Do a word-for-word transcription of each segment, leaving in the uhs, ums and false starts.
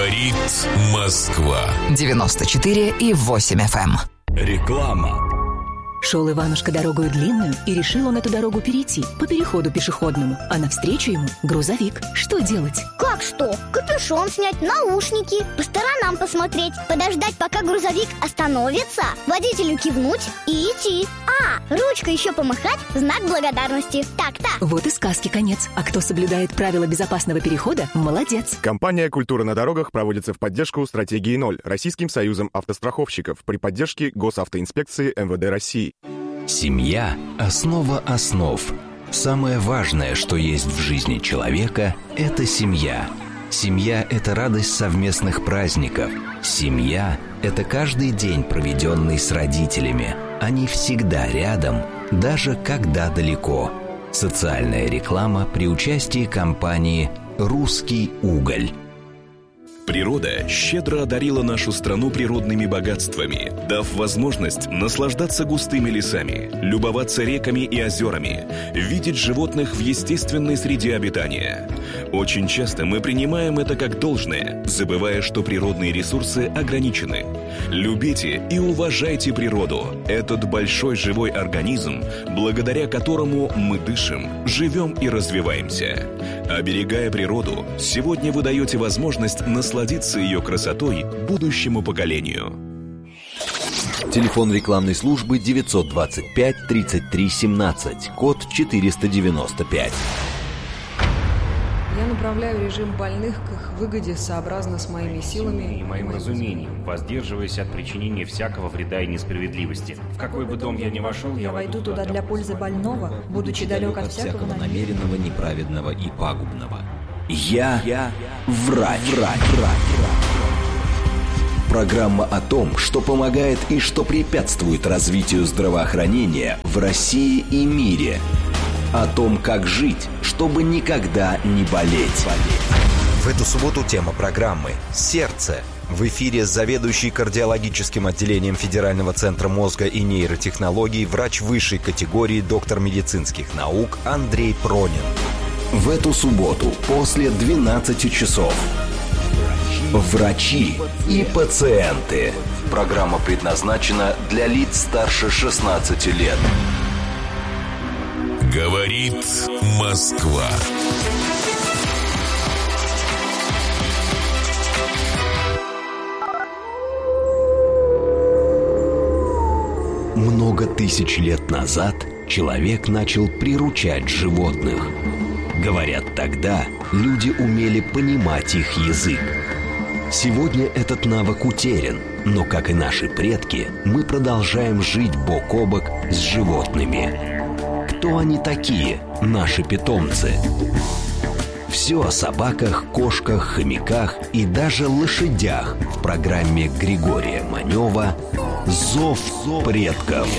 Говорит Москва. девяносто четыре и восемь эф эм. Реклама. Шел Иванушка дорогою длинную, и решил он эту дорогу перейти по переходу пешеходному. А навстречу ему грузовик. Что делать? Как что? Капюшон снять, наушники, по сторонам посмотреть, подождать, пока грузовик остановится, водителю кивнуть и идти. А, ручкой еще помахать, знак благодарности. Так-то. Вот и сказки конец. А кто соблюдает правила безопасного перехода, молодец. Компания «Культура на дорогах» проводится в поддержку стратегии ноль Российским союзом автостраховщиков при поддержке Госавтоинспекции эм вэ дэ России. Семья – основа основ. Самое важное, что есть в жизни человека – это семья. Семья – это радость совместных праздников. Семья – это каждый день, проведенный с родителями. Они всегда рядом, даже когда далеко. Социальная реклама при участии компании «Русский уголь». Природа щедро одарила нашу страну природными богатствами, дав возможность наслаждаться густыми лесами, любоваться реками и озерами, видеть животных в естественной среде обитания. Очень часто мы принимаем это как должное, забывая, что природные ресурсы ограничены. Любите и уважайте природу, этот большой живой организм, благодаря которому мы дышим, живем и развиваемся. Оберегая природу, сегодня вы даете возможность насладиться ее красотой будущему поколению. Телефон рекламной службы девятьсот двадцать пять тридцать три семнадцать, код четыреста девяносто пять. Я направляю режим больных к их выгоде сообразно с моими силами и моим разумением, воздерживаясь от причинения всякого вреда и несправедливости. В какой бы дом я ни вошел, я, я войду туда для пользы больного, будучи далек от всякого намеренного, неправедного и пагубного. Я, я врач. врач, врач. Программа о том, что помогает и что препятствует развитию здравоохранения в России и мире. О том, как жить, чтобы никогда не болеть. В эту субботу тема программы «Сердце». В эфире заведующий кардиологическим отделением Федерального центра мозга и нейротехнологий, врач высшей категории, доктор медицинских наук Андрей Пронин. В эту субботу после двенадцати часов. Врачи и пациенты. Программа предназначена для лиц старше шестнадцати лет. Говорит Москва. Много тысяч лет назад человек начал приручать животных. Говорят, тогда люди умели понимать их язык. Сегодня этот навык утерян, но, как и наши предки, мы продолжаем жить бок о бок с животными. Кто они такие, наши питомцы? Все о собаках, кошках, хомяках и даже лошадях в программе Григория Манева «Зов предков».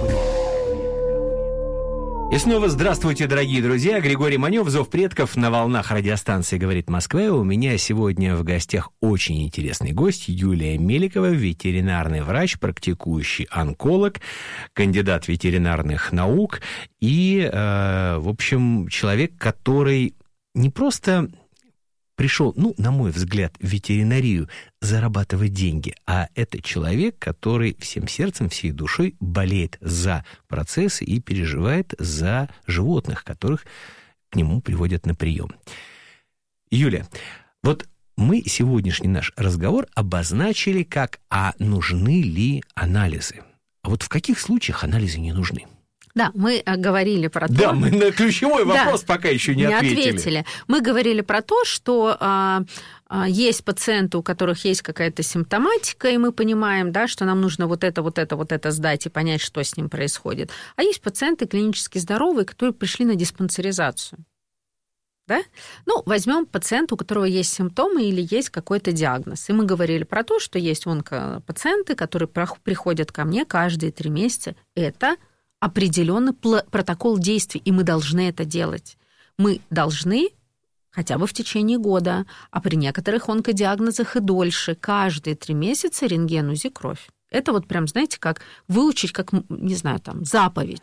И снова здравствуйте, дорогие друзья. Григорий Манев, «Зов предков» на волнах радиостанции «Говорит Москва». У меня сегодня в гостях очень интересный гость Юлия Меликова, ветеринарный врач, практикующий онколог, кандидат ветеринарных наук и, э, в общем, человек, который не просто пришел, ну, на мой взгляд, в ветеринарию зарабатывать деньги, а это человек, который всем сердцем, всей душой болеет за процессы и переживает за животных, которых к нему приводят на прием. Юля, вот мы сегодняшний наш разговор обозначили как «а нужны ли анализы?». А вот в каких случаях анализы не нужны? Да, мы говорили про то... Да, мы на ключевой вопрос да, пока еще не, не ответили. ответили. Мы говорили про то, что а, а, есть пациенты, у которых есть какая-то симптоматика, и мы понимаем, да, что нам нужно вот это, вот это, вот это сдать и понять, что с ним происходит. А есть пациенты клинически здоровые, которые пришли на диспансеризацию. Да? Ну, возьмем пациента, у которого есть симптомы или есть какой-то диагноз. И мы говорили про то, что есть онкопациенты, которые приходят ко мне каждые три месяца. Это определенный протокол действий, и мы должны это делать. Мы должны хотя бы в течение года, а при некоторых онкодиагнозах и дольше, каждые три месяца рентген, УЗИ, кровь. Это вот прям, знаете, как выучить, как, не знаю, там, заповедь.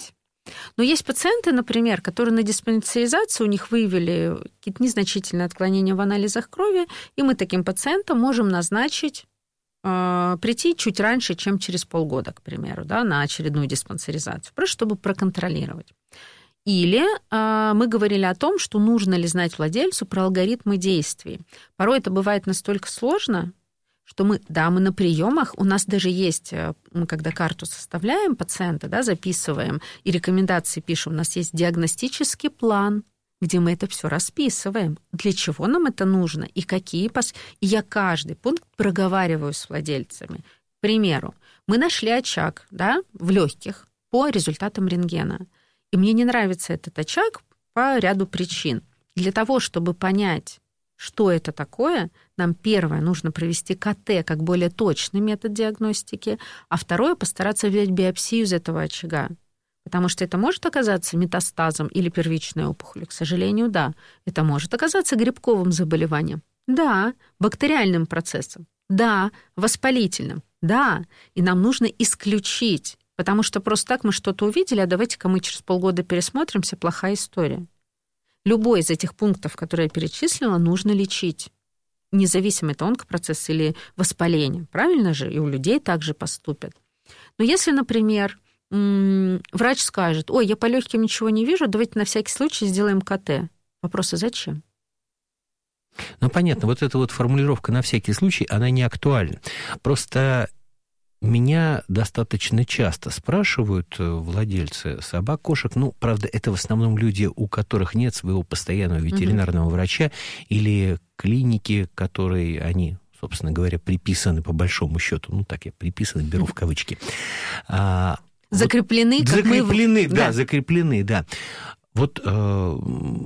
Но есть пациенты, например, которые на диспансеризацию, у них выявили какие-то незначительные отклонения в анализах крови, и мы таким пациентам можем назначить э, прийти чуть раньше, чем через полгода, к примеру, да, на очередную диспансеризацию, просто чтобы проконтролировать. Или э, мы говорили о том, что нужно ли знать владельцу про алгоритмы действий. Порой это бывает настолько сложно, что мы, да, мы на приемах, у нас даже есть, мы когда карту составляем пациента, да, записываем и рекомендации пишем, у нас есть диагностический план, где мы это все расписываем, для чего нам это нужно и какие пос... И я каждый пункт проговариваю с владельцами. К примеру, мы нашли очаг, да, в легких по результатам рентгена, и мне не нравится этот очаг по ряду причин. Для того, чтобы понять, что это такое, нам первое нужно провести КТ как более точный метод диагностики, а второе постараться взять биопсию из этого очага. Потому что это может оказаться метастазом или первичной опухолью. К сожалению, да. Это может оказаться грибковым заболеванием. Да. Бактериальным процессом. Да. Воспалительным. Да. И нам нужно исключить. Потому что просто так мы что-то увидели, а давайте-ка мы через полгода пересмотримся, плохая история. Любой из этих пунктов, которые я перечислила, нужно лечить. Независимо, это онкопроцесс или воспаление. Правильно же? И у людей также поступят. Но если, например, врач скажет: ой, я по легким ничего не вижу, давайте на всякий случай сделаем КТ. Вопрос: а зачем? Ну, понятно, вот эта вот формулировка «на всякий случай», она не актуальна. Просто меня достаточно часто спрашивают владельцы собак, кошек, ну, правда, это в основном люди, у которых нет своего постоянного ветеринарного mm-hmm. врача или клиники, которой они, собственно говоря, приписаны по большому счету, ну, так я приписаны, беру в кавычки. А, закреплены, вот, как закреплены, мы... да, да, закреплены, да. Вот... А,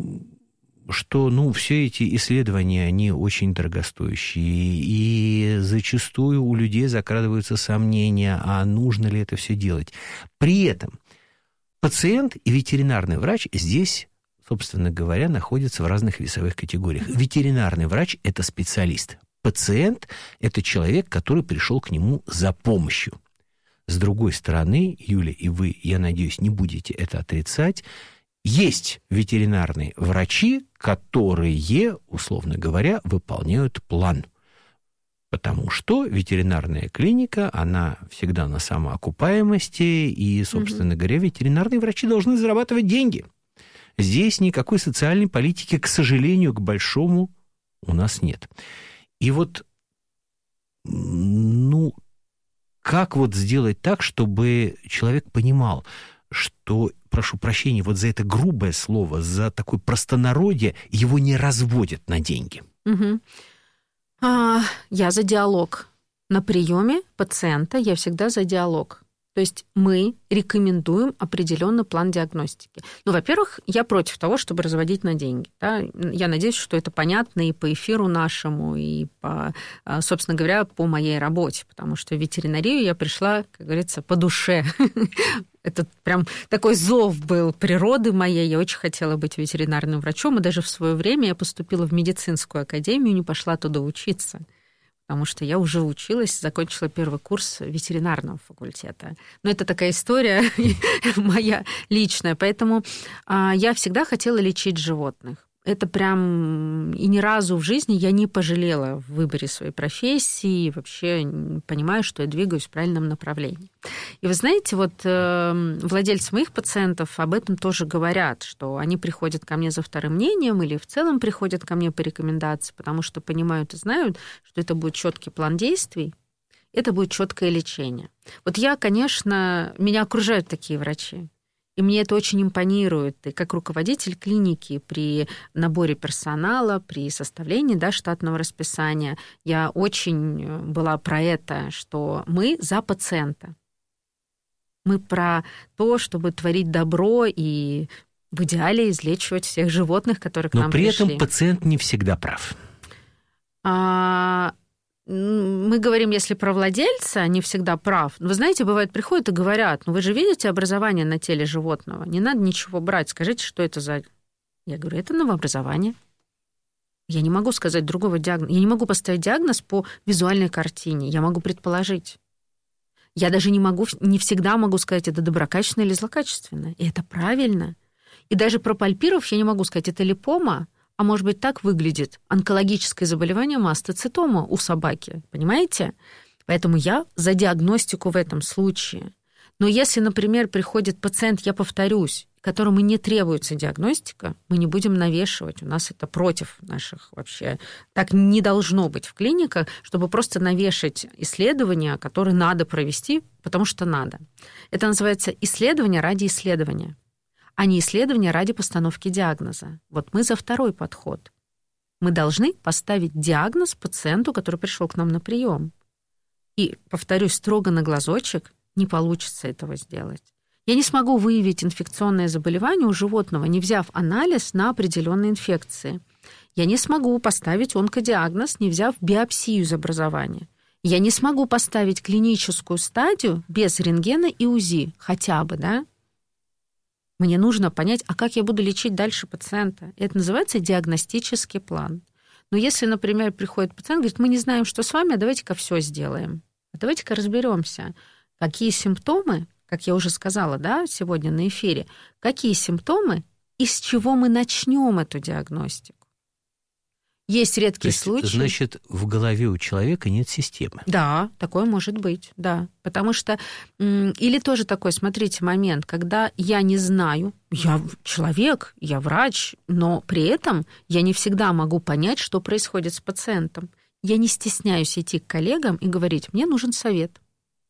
что, ну, все эти исследования, они очень дорогостоящие, и зачастую у людей закрадываются сомнения, а нужно ли это все делать. При этом пациент и ветеринарный врач здесь, собственно говоря, находятся в разных весовых категориях. Ветеринарный врач – это специалист. Пациент – это человек, который пришел к нему за помощью. С другой стороны, Юля, и вы, я надеюсь, не будете это отрицать, есть ветеринарные врачи, которые, условно говоря, выполняют план. Потому что ветеринарная клиника, она всегда на самоокупаемости, и, собственно mm-hmm. говоря, ветеринарные врачи должны зарабатывать деньги. Здесь никакой социальной политики, к сожалению, к большому, у нас нет. И вот, ну, как вот сделать так, чтобы человек понимал, что, прошу прощения, вот за это грубое слово, за такое простонародье, его не разводят на деньги. Угу. А, я за диалог. На приеме пациента я всегда за диалог. То есть мы рекомендуем определенный план диагностики. Ну, во-первых, я против того, чтобы разводить на деньги. Да? Я надеюсь, что это понятно и по эфиру нашему, и, по, собственно говоря, по моей работе, потому что в ветеринарию я пришла, как говорится, по душе. Это прям такой зов был природы моей. Я очень хотела быть ветеринарным врачом, и даже в свое время я поступила в медицинскую академию, не пошла туда учиться, потому что я уже училась, закончила первый курс ветеринарного факультета. Но это такая история моя личная. Поэтому я всегда хотела лечить животных. Это прям... И ни разу в жизни я не пожалела в выборе своей профессии, и вообще понимаю, что я двигаюсь в правильном направлении. И вы знаете, вот владельцы моих пациентов об этом тоже говорят, что они приходят ко мне за вторым мнением или в целом приходят ко мне по рекомендации, потому что понимают и знают, что это будет четкий план действий, это будет четкое лечение. Вот я, конечно, меня окружают такие врачи. И мне это очень импонирует. И как руководитель клиники при наборе персонала, при составлении, да, штатного расписания, я очень была про это, что мы за пациента. Мы про то, чтобы творить добро и в идеале излечивать всех животных, которые к Но нам при пришли. этом пациент не всегда прав. А... Мы говорим, если про владельца, не всегда прав. Вы знаете, бывает, приходят и говорят: ну вы же видите образование на теле животного, не надо ничего брать, скажите, что это за... Я говорю, это новообразование. Я не могу сказать другого диагноза. Я не могу поставить диагноз по визуальной картине, я могу предположить. Я даже не могу, не всегда могу сказать, это доброкачественно или злокачественно. И это правильно. И даже пропальпировав, я не могу сказать, это липома, а может быть, так выглядит онкологическое заболевание мастоцитома у собаки. Понимаете? Поэтому я за диагностику в этом случае. Но если, например, приходит пациент, я повторюсь, которому не требуется диагностика, мы не будем навешивать. У нас это против наших вообще. Так не должно быть в клиниках, чтобы просто навешать исследования, которые надо провести, потому что надо. Это называется исследование ради исследования, а не исследование ради постановки диагноза. Вот мы за второй подход. Мы должны поставить диагноз пациенту, который пришел к нам на прием. И, повторюсь, строго на глазочек не получится этого сделать. Я не смогу выявить инфекционное заболевание у животного, не взяв анализ на определенные инфекции. Я не смогу поставить онкодиагноз, не взяв биопсию из образования. Я не смогу поставить клиническую стадию без рентгена и УЗИ, хотя бы, да? Мне нужно понять, а как я буду лечить дальше пациента. Это называется диагностический план. Но если, например, приходит пациент, говорит, мы не знаем, что с вами, а давайте-ка все сделаем. А давайте-ка разберемся, какие симптомы, как я уже сказала, да, сегодня на эфире, какие симптомы и с чего мы начнем эту диагностику. Есть редкие случаи. Значит, в голове у человека нет системы. Да, такое может быть, да. Потому что... Или тоже такой, смотрите, момент, когда я не знаю, я человек, я врач, но при этом я не всегда могу понять, что происходит с пациентом. Я не стесняюсь идти к коллегам и говорить, мне нужен совет.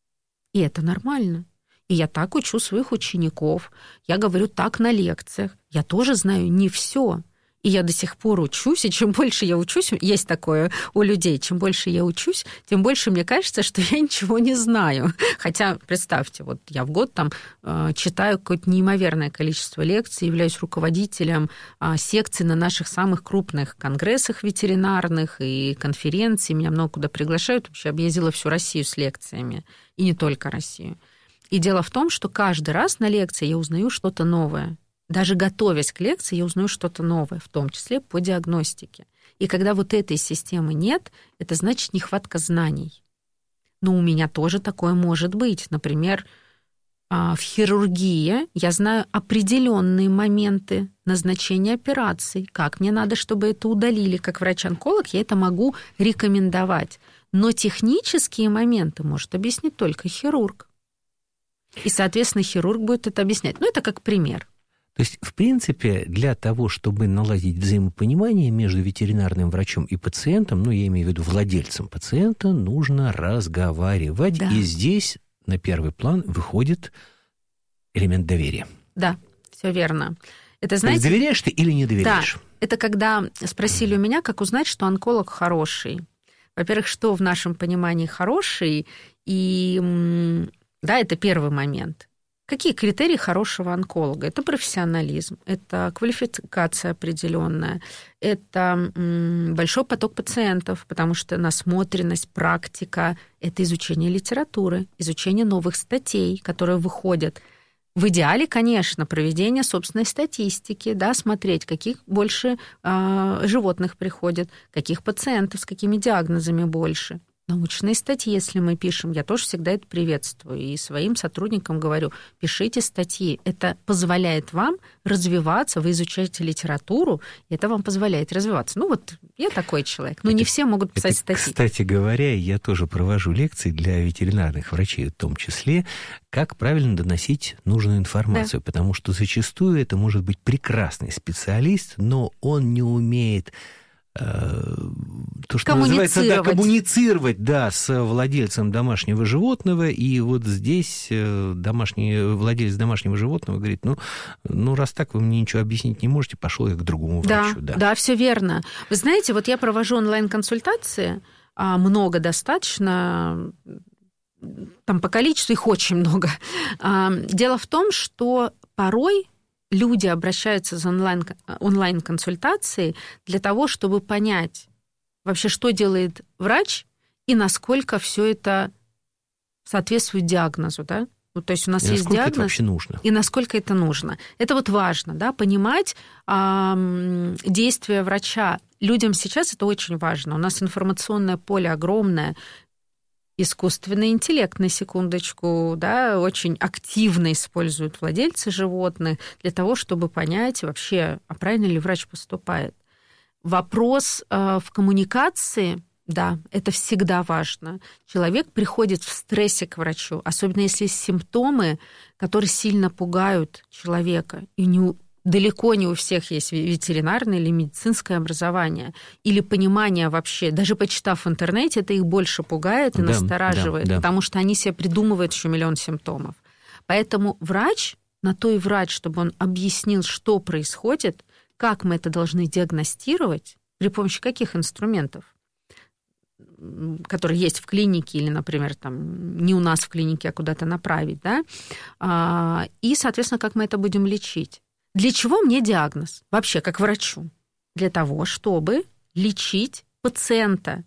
И это нормально. И я так учу своих учеников, я говорю так на лекциях. Я тоже знаю не все. И я до сих пор учусь, и чем больше я учусь, есть такое у людей, чем больше я учусь, тем больше мне кажется, что я ничего не знаю. Хотя, представьте, вот я в год там читаю какое-то неимоверное количество лекций, являюсь руководителем секций на наших самых крупных конгрессах ветеринарных и конференций. Меня много куда приглашают. Вообще объездила всю Россию с лекциями, и не только Россию. И дело в том, что каждый раз на лекции я узнаю что-то новое. Даже готовясь к лекции, я узнаю что-то новое, в том числе по диагностике. И когда вот этой системы нет, это значит нехватка знаний. Но у меня тоже такое может быть. Например, в хирургии я знаю определенные моменты назначения операций, как мне надо, чтобы это удалили. Как врач-онколог я это могу рекомендовать. Но технические моменты может объяснить только хирург. И, соответственно, хирург будет это объяснять. Ну, это как пример. То есть, в принципе, для того, чтобы наладить взаимопонимание между ветеринарным врачом и пациентом, ну, я имею в виду владельцем пациента, нужно разговаривать. Да. И здесь на первый план выходит элемент доверия. Да, все верно. Это, знаете, то есть, доверяешь ты или не доверяешь? Да, это когда спросили у меня, как узнать, что онколог хороший. Во-первых, что в нашем понимании хороший, и... Да, это первый момент. Какие критерии хорошего онколога? Это профессионализм, это квалификация определенная, это большой поток пациентов, потому что насмотренность, практика – это изучение литературы, изучение новых статей, которые выходят. В идеале, конечно, проведение собственной статистики, да, смотреть, каких больше э, животных приходит, каких пациентов, с какими диагнозами больше. Научные статьи, если мы пишем, я тоже всегда это приветствую. И своим сотрудникам говорю, пишите статьи. Это позволяет вам развиваться, вы изучаете литературу, и это вам позволяет развиваться. Ну вот я такой человек, но это, не все могут писать это, статьи. Кстати говоря, я тоже провожу лекции для ветеринарных врачей, в том числе, как правильно доносить нужную информацию, да. Потому что зачастую это может быть прекрасный специалист, но он не умеет... то, что называется, да, коммуницировать, да, с владельцем домашнего животного, и вот здесь домашний, владелец домашнего животного говорит, ну, ну, раз так, вы мне ничего объяснить не можете, пошел я к другому да, врачу. Да, да, все верно. Вы знаете, вот я провожу онлайн-консультации, много достаточно, там по количеству их очень много. Дело в том, что порой люди обращаются за онлайн, онлайн-консультацией для того, чтобы понять вообще, что делает врач и насколько все это соответствует диагнозу, да? Вот, то есть у нас и есть диагноз, это вообще нужно? И насколько это нужно. Это вот важно, да, понимать э, действия врача. Людям сейчас это очень важно. У нас информационное поле огромное. Искусственный интеллект, на секундочку, да, очень активно используют владельцы животных для того, чтобы понять вообще, а правильно ли врач поступает. Вопрос э, в коммуникации, да, это всегда важно. Человек приходит в стрессе к врачу, особенно если есть симптомы, которые сильно пугают человека, и не далеко не у всех есть ветеринарное или медицинское образование, или понимание вообще, даже почитав в интернете, это их больше пугает и да, настораживает, да, да. потому что они себе придумывают еще миллион симптомов. Поэтому врач, на то и врач, чтобы он объяснил, что происходит, как мы это должны диагностировать, при помощи каких инструментов, которые есть в клинике или, например, там, не у нас в клинике, а куда-то направить, да, и, соответственно, как мы это будем лечить. Для чего мне диагноз? Вообще, как врачу. Для того, чтобы лечить пациента.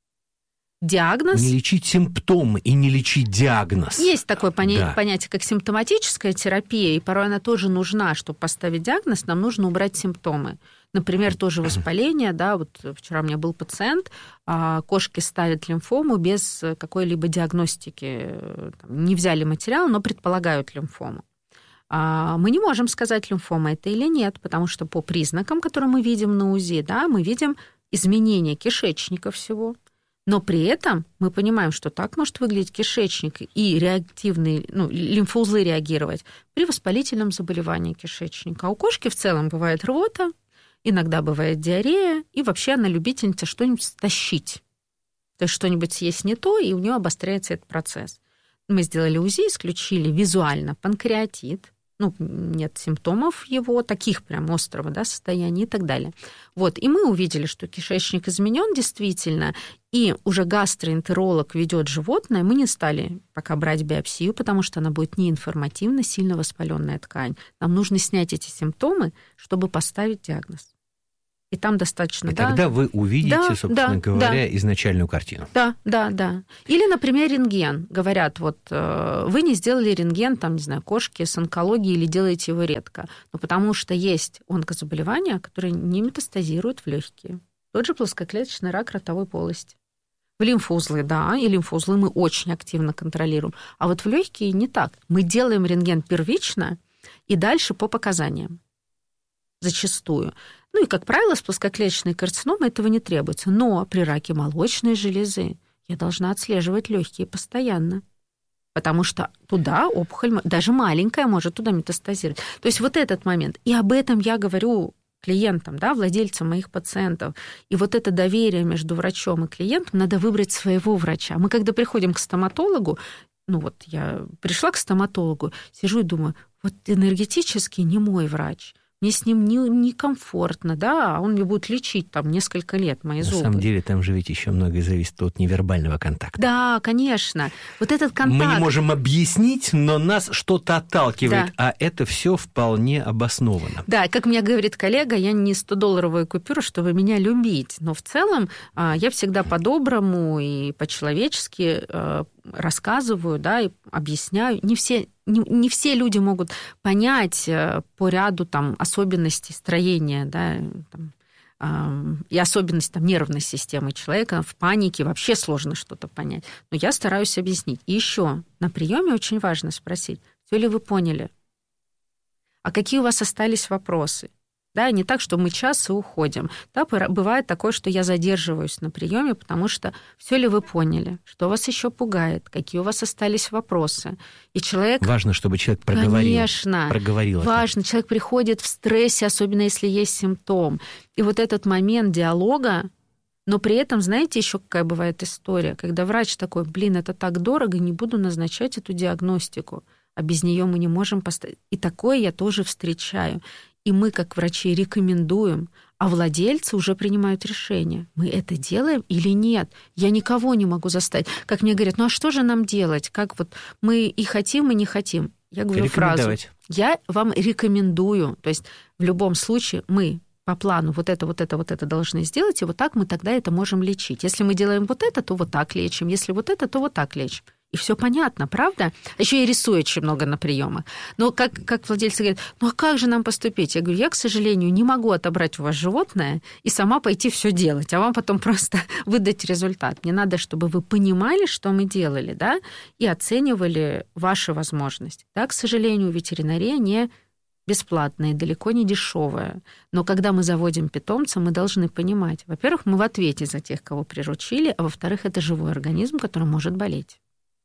Диагноз... Не лечить симптомы и не лечить диагноз. Есть такое поня... да. понятие, как симптоматическая терапия, и порой она тоже нужна. Чтобы поставить диагноз, нам нужно убрать симптомы. Например, тоже воспаление. Да, вот вчера у меня был пациент, кошки ставят лимфому без какой-либо диагностики. Не взяли материал, но предполагают лимфому. Мы не можем сказать, лимфома это или нет, потому что по признакам, которые мы видим на УЗИ, да, мы видим изменение кишечника всего, но при этом мы понимаем, что так может выглядеть кишечник и реактивные, ну, лимфоузлы реагировать при воспалительном заболевании кишечника. А у кошки в целом бывает рвота, иногда бывает диарея, и вообще она любительница что-нибудь стащить. То есть что-нибудь съесть не то, и у нее обостряется этот процесс. Мы сделали УЗИ, исключили визуально панкреатит, ну, нет симптомов его, таких прям острого, да, состояния и так далее. Вот, и мы увидели, что кишечник изменен действительно, и уже гастроэнтеролог ведет животное, мы не стали пока брать биопсию, потому что она будет неинформативна, сильно воспаленная ткань. Нам нужно снять эти симптомы, чтобы поставить диагноз. И там достаточно... И да, тогда вы увидите, да, собственно да, говоря, да. изначальную картину. Да, да, да. Или, например, рентген. Говорят, вот вы не сделали рентген, там, не знаю, кошки с онкологией или делаете его редко. Но потому что есть онкозаболевания, которые не метастазируют в легкие. Тот же плоскоклеточный рак ротовой полости. В лимфоузлы, да, и лимфоузлы мы очень активно контролируем. А вот в легкие не так. Мы делаем рентген первично и дальше по показаниям. Зачастую. Ну и, как правило, с плоскоклеточной карциномой этого не требуется. Но при раке молочной железы я должна отслеживать легкие постоянно. Потому что туда опухоль, даже маленькая, может туда метастазировать. То есть вот этот момент. И об этом я говорю клиентам, да, владельцам моих пациентов. И вот это доверие между врачом и клиентом, надо выбрать своего врача. Мы когда приходим к стоматологу, ну вот я пришла к стоматологу, сижу и думаю, вот энергетически не мой врач. Мне с ним некомфортно, не да, он мне будет лечить там несколько лет мои На зубы. На самом деле там же ведь еще многое зависит от невербального контакта. Да, конечно. Вот этот контакт... Мы не можем объяснить, но нас что-то отталкивает, да. а это все вполне обосновано. Да, как мне говорит коллега, я не сто-долларовая купюра, чтобы меня любить, но в целом я всегда по-доброму и по-человечески рассказываю, да, и объясняю. Не все, не, не все люди могут понять по ряду там, особенностей строения, да, там, э, и особенностей там, нервной системы человека. В панике вообще сложно что-то понять. Но я стараюсь объяснить. И еще на приеме очень важно спросить, все ли вы поняли, а какие у вас остались вопросы. Да, не так, что мы час и уходим. Да, бывает такое, что я задерживаюсь на приеме, потому что все ли вы поняли, что вас еще пугает, какие у вас остались вопросы. И человек... Важно, чтобы человек проговорил. Конечно, проговорил важно. Это. Человек приходит в стрессе, особенно если есть симптом. И вот этот момент диалога, но при этом, знаете, еще какая бывает история, когда врач такой, блин, это так дорого, не буду назначать эту диагностику, а без нее мы не можем поставить. И такое я тоже встречаю. И мы, как врачи, рекомендуем, а владельцы уже принимают решение, мы это делаем или нет. Я никого не могу заставить. Как мне говорят, ну а что же нам делать? Как вот мы и хотим, и не хотим. Я говорю фразу, я вам рекомендую. То есть в любом случае мы по плану вот это, вот это, вот это должны сделать, и вот так мы тогда это можем лечить. Если мы делаем вот это, то вот так лечим. Если вот это, то вот так лечим. И все понятно, правда? Еще и рисую очень много на приемах. Но как, как владельцы говорят, ну а как же нам поступить? Я говорю, я, к сожалению, не могу отобрать у вас животное и сама пойти все делать, а вам потом просто выдать результат. Мне надо, чтобы вы понимали, что мы делали, да, и оценивали ваши возможности. Да, к сожалению, ветеринария не бесплатная, далеко не дешевая. Но когда мы заводим питомца, мы должны понимать, во-первых, мы в ответе за тех, кого приручили, а во-вторых, это живой организм, который может болеть.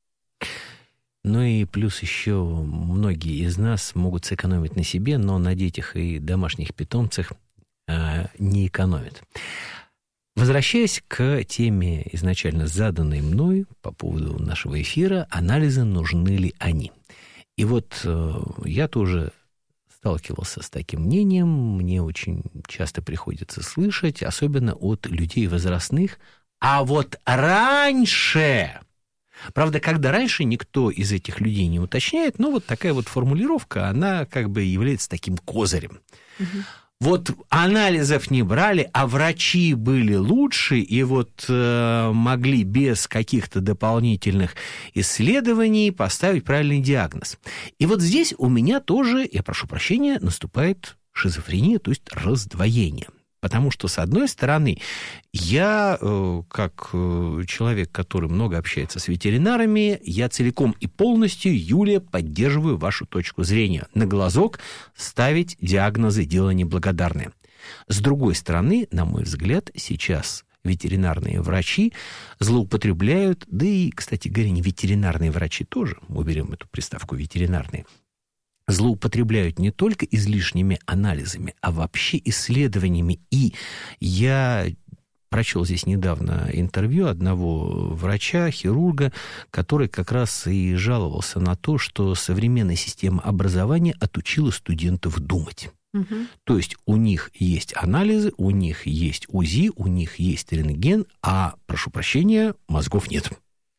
Ну и плюс еще многие из нас могут сэкономить на себе, но на детях и домашних питомцах э, не экономят. Возвращаясь к теме, изначально заданной мной по поводу нашего эфира, анализы, нужны ли они? И вот э, я тоже сталкивался с таким мнением, мне очень часто приходится слышать, особенно от людей возрастных, а вот раньше... Правда, когда раньше, никто из этих людей не уточняет, но вот такая вот формулировка, она как бы является таким козырем. Угу. Вот анализов не брали, а врачи были лучше, и вот э, могли без каких-то дополнительных исследований поставить правильный диагноз. И вот здесь у меня тоже, я прошу прощения, наступает шизофрения, то есть раздвоение. Потому что, с одной стороны, я, как человек, который много общается с ветеринарами, я целиком и полностью, Юлия, поддерживаю вашу точку зрения. На глазок ставить диагнозы – дело неблагодарное. С другой стороны, на мой взгляд, сейчас ветеринарные врачи злоупотребляют, да и, кстати говоря, не ветеринарные врачи тоже, уберем эту приставку «ветеринарные», злоупотребляют не только излишними анализами, а вообще исследованиями. И я прочел здесь недавно интервью одного врача, хирурга, который как раз и жаловался на то, что современная система образования отучила студентов думать. Угу. То есть у них есть анализы, у них есть УЗИ, у них есть рентген, а, прошу прощения, мозгов нет.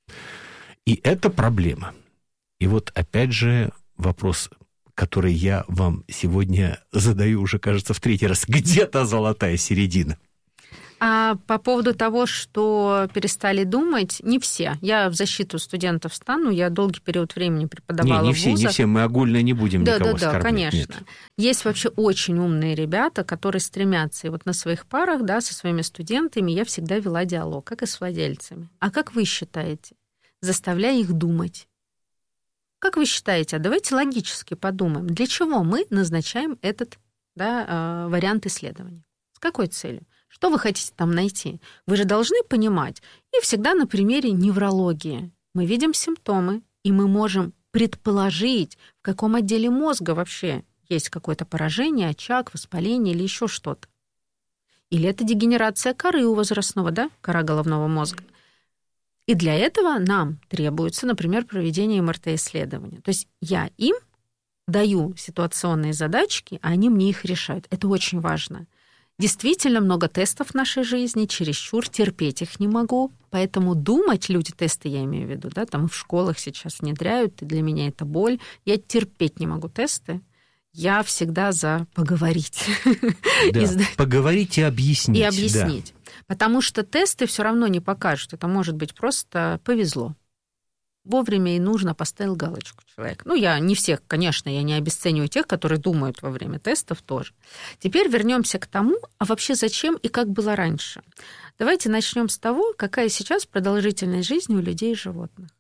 И это проблема. И вот опять же вопрос, который я вам сегодня задаю уже, кажется, в третий раз. Где та золотая середина? А по поводу того, что перестали думать, не все. Я в защиту студентов стану, я долгий период времени преподавала не, не в все, вузах. Не все, мы огульно не будем да, никого да, оскорблять. Да, конечно. Нет. Есть вообще очень умные ребята, которые стремятся. И вот на своих парах, да, со своими студентами я всегда вела диалог, как и с владельцами. А как вы считаете? Заставляя их думать. Как вы считаете, а давайте логически подумаем, для чего мы назначаем этот, да, вариант исследования? С какой целью? Что вы хотите там найти? Вы же должны понимать. И всегда на примере неврологии. Мы видим симптомы, и мы можем предположить, в каком отделе мозга вообще есть какое-то поражение, очаг, воспаление или еще что-то. Или это дегенерация коры у возрастного, да, кора головного мозга. И для этого нам требуется, например, проведение эм эр тэ-исследования. То есть я им даю ситуационные задачки, а они мне их решают. Это очень важно. Действительно много тестов в нашей жизни, чересчур, терпеть их не могу. Поэтому думать, люди, тесты я имею в виду, да, там в школах сейчас внедряют, и для меня это боль. Я терпеть не могу тесты. Я всегда за поговорить. Да, поговорить и объяснить. И объяснить. Да. Потому что тесты все равно не покажут. Это может быть просто повезло. Вовремя и нужно поставил галочку человек. Ну, я не всех, конечно, я не обесцениваю тех, которые думают во время тестов тоже. Теперь вернемся к тому, а вообще зачем и как было раньше. Давайте начнем с того, какая сейчас продолжительность жизни у людей и животных.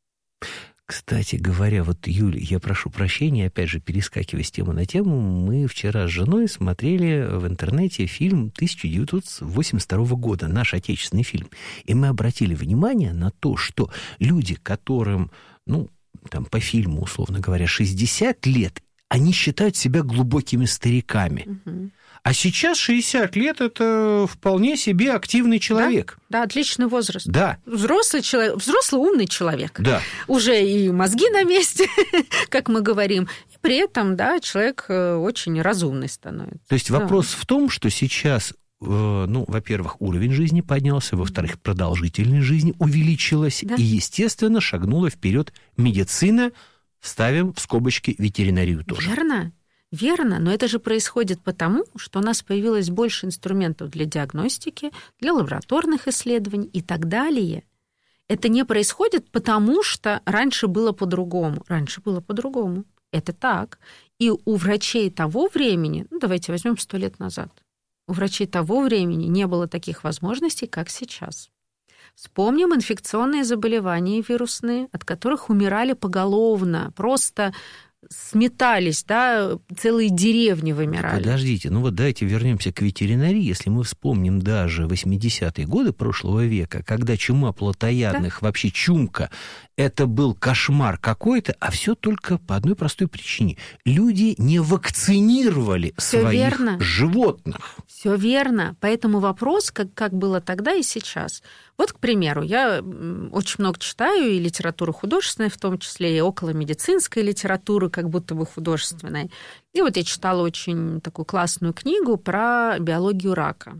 Кстати говоря, вот, Юля, я прошу прощения, опять же, перескакивая с темы на тему, мы вчера с женой смотрели в интернете фильм тысяча девятьсот восемьдесят второго года, наш отечественный фильм. И мы обратили внимание на то, что люди, которым, ну, там, по фильму, условно говоря, шестьдесят лет, они считают себя глубокими стариками. Угу. А сейчас шестьдесят лет – это вполне себе активный человек. Да, да, отличный возраст. Да. Взрослый человек, взрослый умный человек. Да. Уже и мозги на месте, как мы говорим. И при этом, да, человек очень разумный становится. То есть вопрос да. в том, что сейчас, ну, во-первых, уровень жизни поднялся, во-вторых, продолжительность жизни увеличилась, да. и, естественно, шагнула вперед медицина, ставим в скобочки ветеринарию тоже. Верно. Верно, но это же происходит потому, что у нас появилось больше инструментов для диагностики, для лабораторных исследований и так далее. Это не происходит, потому что раньше было по-другому. Раньше было по-другому. Это так. И у врачей того времени, ну, давайте возьмем сто лет назад, у врачей того времени не было таких возможностей, как сейчас. Вспомним инфекционные заболевания вирусные, от которых умирали поголовно, просто сметались, да, целые деревни вымирали. Подождите, ну вот давайте вернемся к ветеринарии. Если мы вспомним даже восьмидесятые годы прошлого века, когда чума плотоядных, да? Вообще чумка, это был кошмар какой-то, а все только по одной простой причине. Люди не вакцинировали всё своих верно. животных. Все верно. Поэтому вопрос, как, как было тогда и сейчас. Вот, к примеру, я очень много читаю, и литературы художественной, в том числе и околомедицинской литературы, как будто бы художественной. И вот я читала очень такую классную книгу про биологию рака.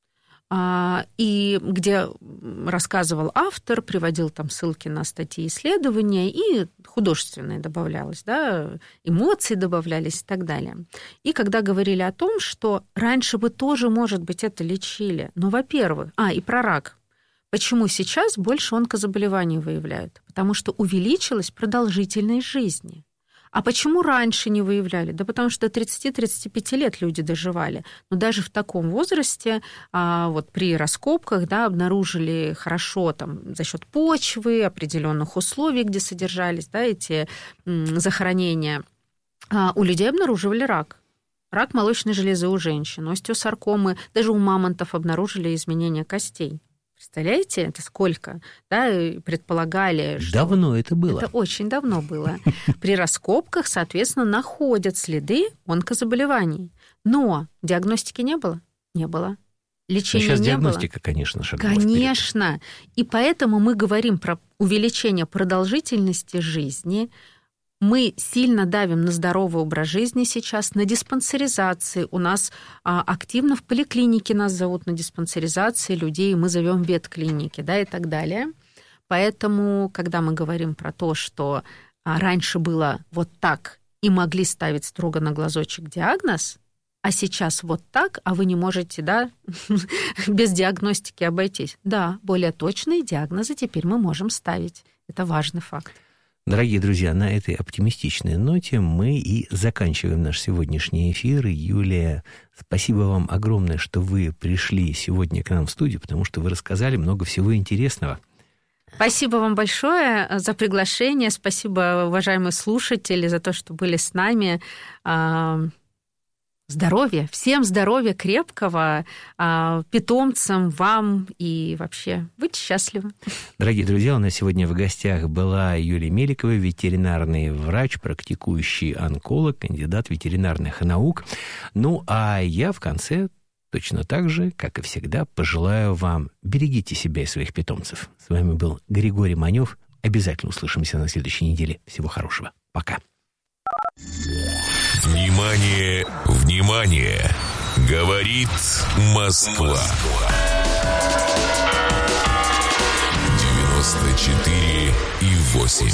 И где рассказывал автор, приводил там ссылки на статьи исследования, и художественное добавлялось, да, эмоции добавлялись и так далее. И когда говорили о том, что раньше бы тоже, может быть, это лечили, но, во-первых, а, и про рак. Почему сейчас больше онкозаболеваний выявляют? Потому что увеличилась продолжительность жизни. А почему раньше не выявляли? Да потому что до тридцати-тридцати пяти лет люди доживали. Но даже в таком возрасте, вот при раскопках, да, обнаружили хорошо там, за счет почвы, определенных условий, где содержались, да, эти захоронения, у людей обнаруживали рак. Рак молочной железы у женщин, остеосаркомы, даже у мамонтов обнаружили изменения костей. Представляете, это сколько? Да, предполагали, что... Давно это было. Это очень давно было. При раскопках, соответственно, находят следы онкозаболеваний. Но диагностики не было? Не было. Лечения сейчас не диагностика, было. Конечно, шагнула Конечно. вперед. И поэтому мы говорим про увеличение продолжительности жизни. Мы сильно давим на здоровый образ жизни сейчас, на диспансеризации. У нас а, активно в поликлинике нас зовут на диспансеризации людей, мы зовем ветклиники, да, и так далее. Поэтому, когда мы говорим про то, что а, раньше было вот так, и могли ставить строго на глазочек диагноз, а сейчас вот так, а вы не можете, да, без диагностики обойтись. Да, более точные диагнозы теперь мы можем ставить. Это важный факт. Дорогие друзья, на этой оптимистичной ноте мы и заканчиваем наш сегодняшний эфир. Юлия, спасибо вам огромное, что вы пришли сегодня к нам в студию, потому что вы рассказали много всего интересного. Спасибо вам большое за приглашение. Спасибо, уважаемые слушатели, за то, что были с нами. Здоровья, всем здоровья крепкого, питомцам, вам и вообще будьте счастливы. Дорогие друзья, у нас сегодня в гостях была Юлия Меликова, ветеринарный врач, практикующий онколог, кандидат ветеринарных наук. Ну, а я в конце точно так же, как и всегда, пожелаю вам: берегите себя и своих питомцев. С вами был Григорий Манев. Обязательно услышимся на следующей неделе. Всего хорошего. Пока. Внимание, внимание! Говорит Москва. девяносто четыре и восемь.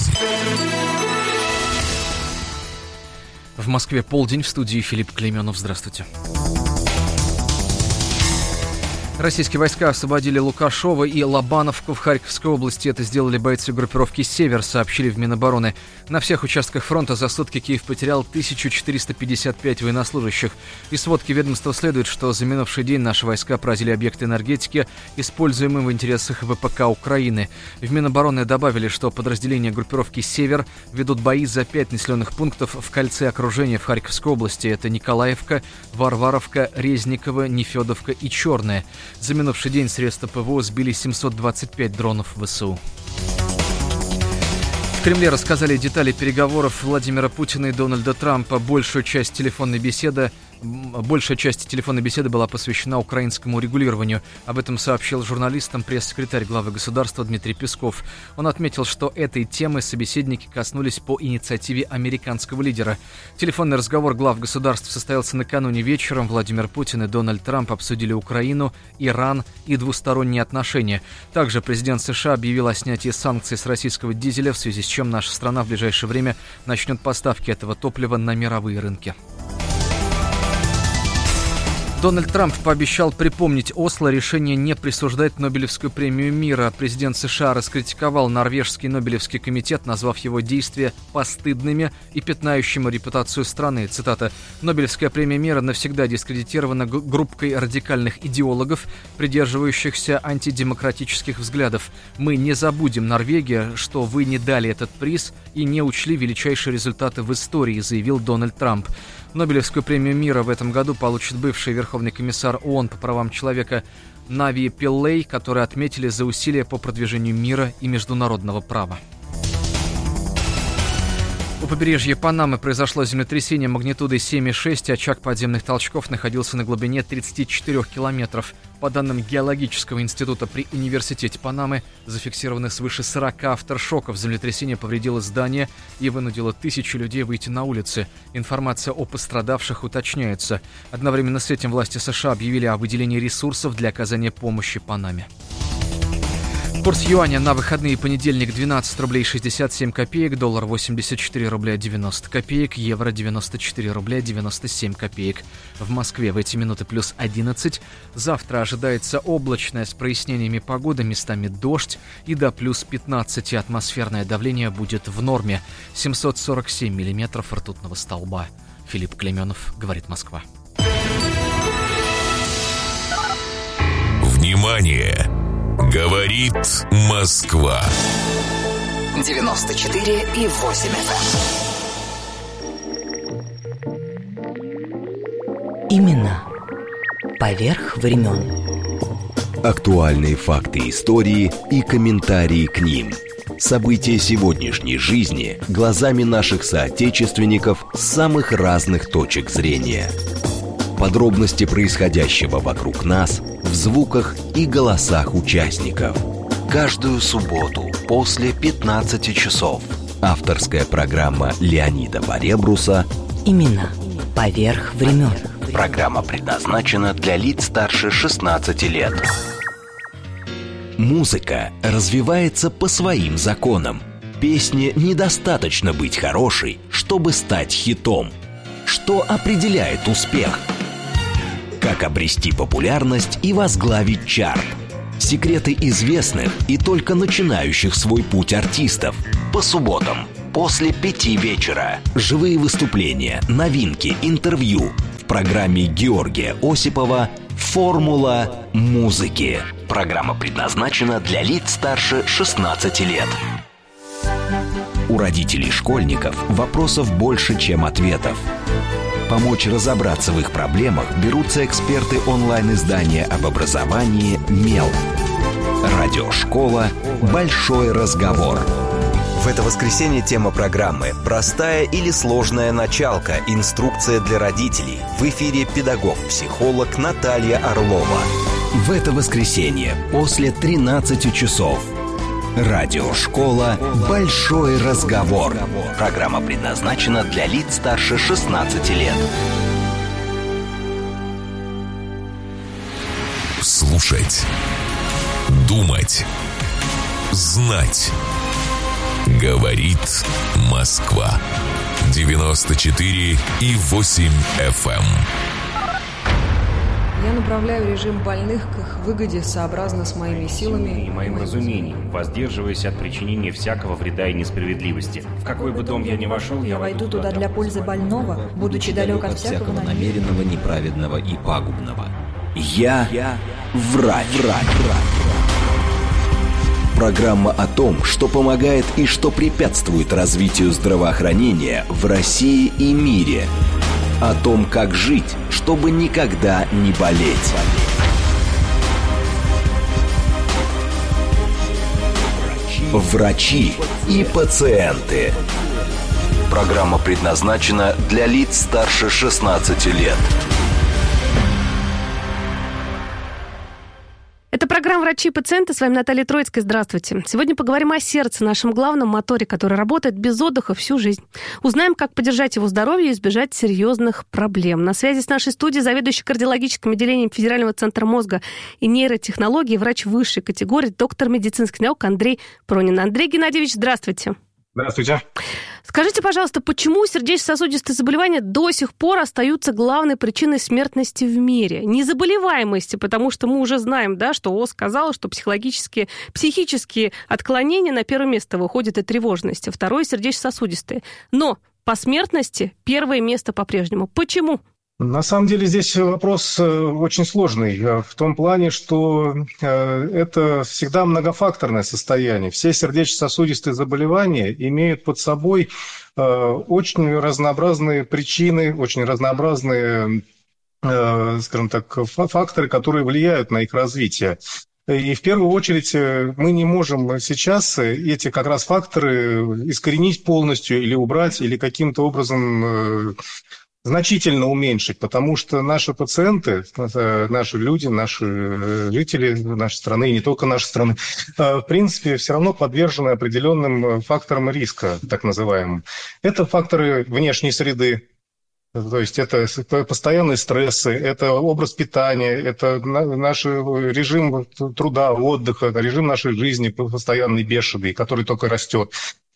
В Москве полдень, в студии Филипп Клейменов. Здравствуйте. Российские войска освободили Лукашово и Лобановку в Харьковской области. Это сделали бойцы группировки «Север», сообщили в Минобороны. На всех участках фронта за сутки Киев потерял тысячу четыреста пятьдесят пять военнослужащих. Из сводки ведомства следует, что за минувший день наши войска поразили объекты энергетики, используемые в интересах ВПК Украины. В Минобороны добавили, что подразделения группировки «Север» ведут бои за пять населенных пунктов в кольце окружения в Харьковской области. Это Николаевка, Варваровка, Резниково, Нефедовка и Черная. За минувший день средства ПВО сбили семьсот двадцать пять дронов ВСУ. В Кремле рассказали детали переговоров Владимира Путина и Дональда Трампа. Большую часть телефонной беседы Большая часть телефонной беседы была посвящена украинскому урегулированию. Об этом сообщил журналистам пресс-секретарь главы государства Дмитрий Песков. Он отметил, что этой темы собеседники коснулись по инициативе американского лидера. Телефонный разговор глав государств состоялся накануне вечером. Владимир Путин и Дональд Трамп обсудили Украину, Иран и двусторонние отношения. Также президент США объявил о снятии санкций с российского дизеля, в связи с чем наша страна в ближайшее время начнет поставки этого топлива на мировые рынки. Дональд Трамп пообещал припомнить Осло решение не присуждать Нобелевскую премию мира. Президент США раскритиковал Норвежский Нобелевский комитет, назвав его действия постыдными и пятнающими репутацию страны. Цитата: «Нобелевская премия мира навсегда дискредитирована группкой радикальных идеологов, придерживающихся антидемократических взглядов. Мы не забудем, Норвегия, что вы не дали этот приз и не учли величайшие результаты в истории», заявил Дональд Трамп. Нобелевскую премию мира в этом году получит бывший верховный комиссар ООН по правам человека Нави Пиллей, который отметили за усилия по продвижению мира и международного права. У побережья Панамы произошло землетрясение магнитудой семь и шесть, очаг подземных толчков находился на глубине тридцати четырёх километров. По данным Геологического института при Университете Панамы, зафиксированы свыше сорока авторшоков. Землетрясение повредило здание и вынудило тысячи людей выйти на улицы. Информация о пострадавших уточняется. Одновременно с этим власти США объявили о выделении ресурсов для оказания помощи Панаме. Курс юаня на выходные: понедельник двенадцать рублей шестьдесят семь копеек, доллар восемьдесят четыре рубля девяносто копеек, евро девяносто четыре рубля девяносто семь копеек. В Москве в эти минуты плюс одиннадцать. Завтра ожидается облачная с прояснениями погода, местами дождь, и до плюс пятнадцать. Атмосферное давление будет в норме. семьсот сорок семь миллиметров ртутного столба. Филипп Клеменов, говорит Москва. Внимание! Говорит Москва. девяносто четыре и восемь эф эм. Именно поверх времен. Актуальные факты истории и комментарии к ним. События сегодняшней жизни глазами наших соотечественников с самых разных точек зрения. Подробности происходящего вокруг нас в звуках и голосах участников. Каждую субботу после пятнадцати часов. Авторская программа Леонида Баребруса «Именно поверх времен». Программа предназначена для лиц старше шестнадцати лет. Музыка развивается по своим законам. Песне недостаточно быть хорошей, чтобы стать хитом. Что определяет успех? Как обрести популярность и возглавить чарт? Секреты известных и только начинающих свой путь артистов. По субботам после пяти вечера. Живые выступления, новинки, интервью. В программе Георгия Осипова «Формула музыки». Программа предназначена для лиц старше шестнадцати лет. У родителей школьников вопросов больше, чем ответов. Помочь разобраться в их проблемах берутся эксперты онлайн-издания об образовании «Мел». Радиошкола «Большой разговор». В это воскресенье тема программы «Простая или сложная началка. Инструкция для родителей». В эфире педагог-психолог Наталья Орлова. В это воскресенье после тринадцати часов. Радиошкола «Большой разговор». Программа предназначена для лиц старше шестнадцати лет. Слушать, думать, знать. Говорит Москва. девяносто четыре и восемь эф эм. Я направляю режим больных к их выгоде сообразно с моими силами и моим разумением, воздерживаясь от причинения всякого вреда и несправедливости. В какой бы дом я ни вошел, я войду туда для пользы больного, будучи далек от всякого намеренного, неправедного и пагубного. Я, я врач. врач. Программа о том, что помогает и что препятствует развитию здравоохранения в России и мире. О том, как жить, чтобы никогда не болеть. Врачи и пациенты. Программа предназначена для лиц старше шестнадцати лет. Это программа «Врачи и пациенты». С вами Наталья Троицкая. Здравствуйте. Сегодня поговорим о сердце, нашем главном моторе, который работает без отдыха всю жизнь. Узнаем, как поддержать его здоровье и избежать серьезных проблем. На связи с нашей студией заведующий кардиологическим отделением Федерального центра мозга и нейротехнологий, врач высшей категории, доктор медицинских наук Андрей Пронин. Андрей Геннадьевич, здравствуйте. Здравствуйте. Скажите, пожалуйста, почему сердечно-сосудистые заболевания до сих пор остаются главной причиной смертности в мире? Не заболеваемости, потому что мы уже знаем, да, что ООН сказала, что психологические, психические отклонения на первое место выходят и тревожности, второе – сердечно-сосудистые. Но по смертности первое место по-прежнему. Почему? На самом деле здесь вопрос очень сложный в том плане, что это всегда многофакторное состояние. Все сердечно-сосудистые заболевания имеют под собой очень разнообразные причины, очень разнообразные, скажем так, факторы, которые влияют на их развитие. И в первую очередь мы не можем сейчас эти как раз факторы искоренить полностью или убрать, или каким-то образом значительно уменьшить, потому что наши пациенты, наши люди, наши жители нашей страны, и не только нашей страны, в принципе, все равно подвержены определенным факторам риска, так называемым. Это факторы внешней среды, то есть это постоянные стрессы, это образ питания, это наш режим труда, отдыха, режим нашей жизни постоянный, бешеный, который только растет.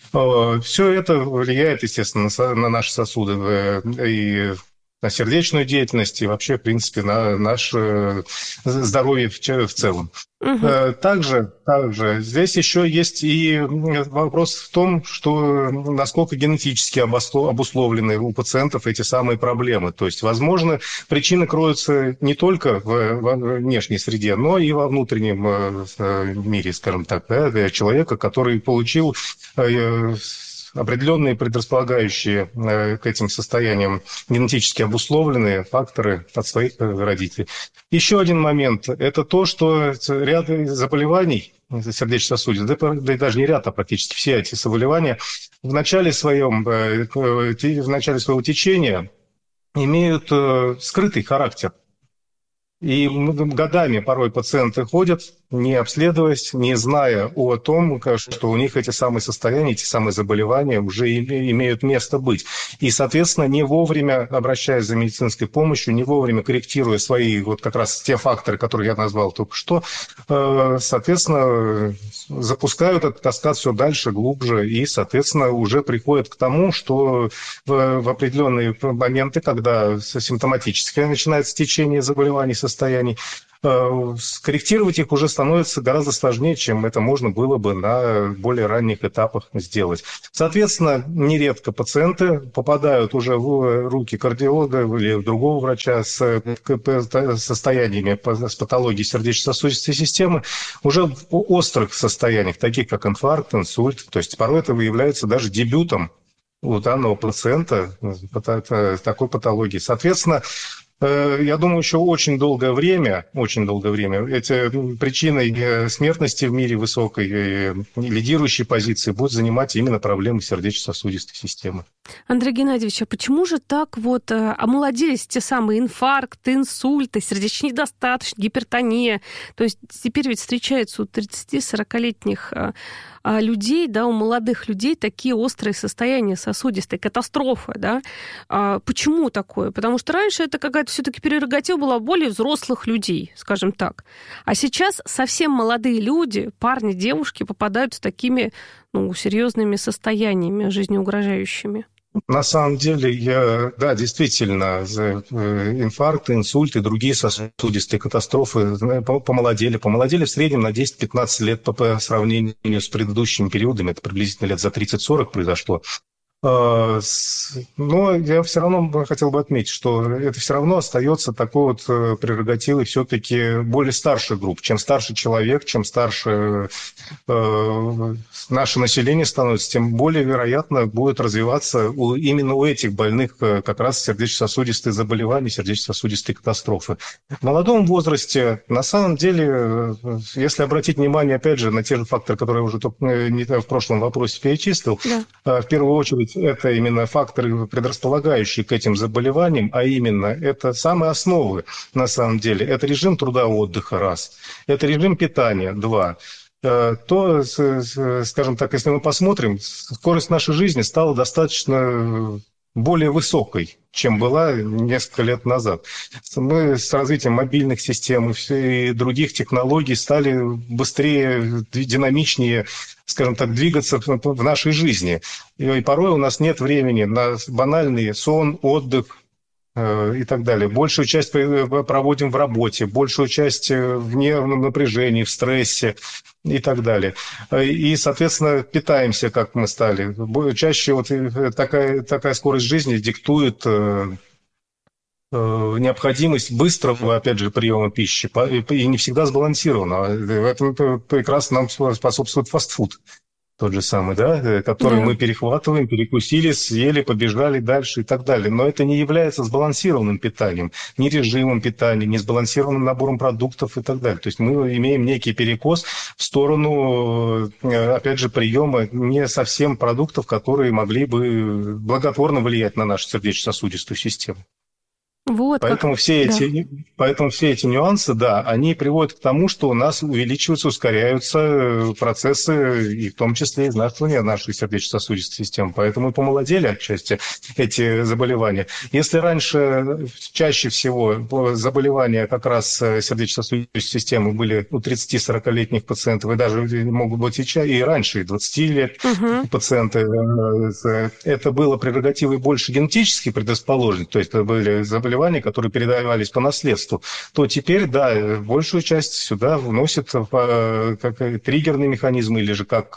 Все это влияет, естественно, на наши сосуды и на сердечную деятельность, и вообще, в принципе, на наше здоровье в целом. Угу. Также, также здесь еще есть и вопрос в том, что насколько генетически обусловлены у пациентов эти самые проблемы. То есть, возможно, причины кроются не только в внешней среде, но и во внутреннем мире, скажем так, да, человека, который получил определенные предрасполагающие к этим состояниям генетически обусловленные факторы от своих родителей. Еще один момент – это то, что ряд заболеваний сердечно-сосудистых, да и даже не ряд, а практически все эти заболевания в начале своем, в начале своего течения имеют скрытый характер. И годами порой пациенты ходят, не обследуясь, не зная о том, что у них эти самые состояния, эти самые заболевания уже имеют место быть. И, соответственно, не вовремя, обращаясь за медицинской помощью, не вовремя корректируя свои вот как раз те факторы, которые я назвал только что, соответственно, запускают этот каскад все дальше, глубже, и, соответственно, уже приходят к тому, что в определенные моменты, когда симптоматическое начинается течение заболеваний, состояний, скорректировать их уже становится гораздо сложнее, чем это можно было бы на более ранних этапах сделать. Соответственно, нередко пациенты попадают уже в руки кардиолога или другого врача с состояниями, с патологией сердечно-сосудистой системы уже в острых состояниях, таких как инфаркт, инсульт. То есть порой это выявляется даже дебютом у данного пациента такой патологии. Соответственно, я думаю, еще очень долгое время, очень долгое время эти причиной смертности в мире высокой, лидирующей позиции будут занимать именно проблемы сердечно-сосудистой системы. Андрей Геннадьевич, а почему же так вот омолодились те самые инфаркты, инсульты, сердечная недостаточность, гипертония? То есть теперь ведь встречаются у тридцати-сорокалетних людей, да, у молодых людей такие острые состояния сосудистой катастрофы, да? А почему такое? Потому что раньше это какая-то все-таки прерогатива была более взрослых людей, скажем так. А сейчас совсем молодые люди, парни, девушки попадают с такими, ну, серьезными состояниями, жизнеугрожающими. На самом деле, я, да, действительно, инфаркты, инсульты, другие сосудистые катастрофы помолодели. Помолодели в среднем на десять-пятнадцать лет по сравнению с предыдущими периодами. Это приблизительно лет за тридцать-сорок произошло. Но я все равно хотел бы отметить, что это все равно остается такой вот прерогативой все-таки более старших групп. Чем старше человек, чем старше э, наше население становится, тем более вероятно будет развиваться у, именно у этих больных как раз сердечно-сосудистые заболевания, сердечно-сосудистые катастрофы. В молодом возрасте, на самом деле, если обратить внимание, опять же, на те же факторы, которые я уже в прошлом вопросе перечислил, да. В первую очередь, это именно факторы, предрасполагающие к этим заболеваниям, а именно это самые основы, на самом деле. Это режим труда, отдыха, раз. Это режим питания, два. То, скажем так, если мы посмотрим, скорость нашей жизни стала достаточно более высокой, чем была несколько лет назад. Мы с развитием мобильных систем и других технологий стали быстрее, динамичнее, скажем так, двигаться в нашей жизни. И порой у нас нет времени на банальный сон, отдых и так далее. Большую часть проводим в работе, большую часть в напряжении, в стрессе и так далее. И, соответственно, питаемся, как мы стали. Чаще вот такая, такая скорость жизни диктует необходимость быстрого, опять же, приема пищи, и не всегда сбалансированного. В этом прекрасно нам способствует фастфуд. Тот же самый, да, который да. мы перехватываем, перекусили, съели, побежали дальше и так далее. Но это не является сбалансированным питанием, ни режимом питания, ни сбалансированным набором продуктов и так далее. То есть мы имеем некий перекос в сторону, опять же, приема не совсем продуктов, которые могли бы благотворно влиять на нашу сердечно-сосудистую систему. Вот, поэтому, как... все эти, да. поэтому все эти нюансы, да, они приводят к тому, что у нас увеличиваются, ускоряются процессы, и в том числе изнашивания нашей сердечно-сосудистой системы. Поэтому и помолодели отчасти эти заболевания. Если раньше чаще всего заболевания как раз сердечно-сосудистой системы были у тридцати-сорокалетних пациентов, и даже могут быть и, и раньше, и двадцати лет угу. пациенты, это было прерогативой больше генетически предрасположенных, то есть это были заболевания, которые передавались по наследству, то теперь, да, большую часть сюда вносят как триггерный механизм или же как,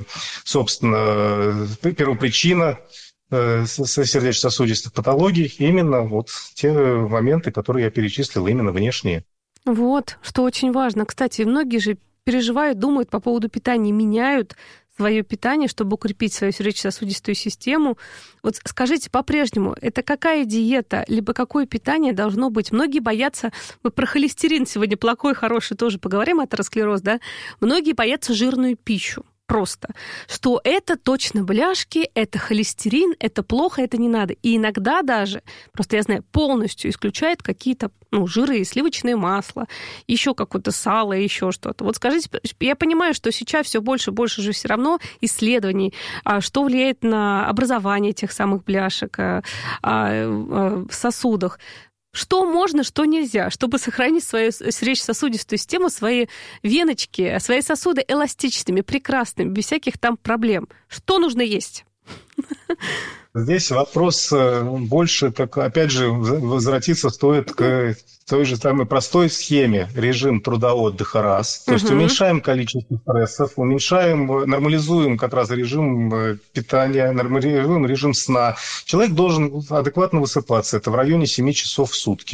собственно, первопричина сердечно-сосудистых патологий именно вот те моменты, которые я перечислил, именно внешние. Вот, что очень важно. Кстати, многие же переживают, думают по поводу питания, меняют свое питание, чтобы укрепить свою сердечно-сосудистую систему. Вот скажите, по-прежнему, это какая диета, либо какое питание должно быть? Многие боятся, мы про холестерин сегодня плохой, хороший тоже поговорим, атеросклероз, да? Многие боятся жирную пищу. Просто, что это точно бляшки, это холестерин, это плохо, это не надо. И иногда даже, просто я знаю, полностью исключают какие-то ну, жиры, сливочное масло, еще какое-то сало, еще что-то. Вот скажите, я понимаю, что сейчас все больше и больше же все равно исследований, что влияет на образование тех самых бляшек в сосудах. Что можно, что нельзя, чтобы сохранить свою сердечно-сосудистую систему, свои веночки, свои сосуды эластичными, прекрасными, без всяких там проблем. Что нужно есть? Здесь вопрос больше, как, опять же, возвратиться стоит к той же самой простой схеме. Режим труда-отдыха раз. То uh-huh. есть уменьшаем количество стрессов, уменьшаем, нормализуем как раз режим питания, нормализуем режим сна. Человек должен адекватно высыпаться. Это в районе семи часов в сутки.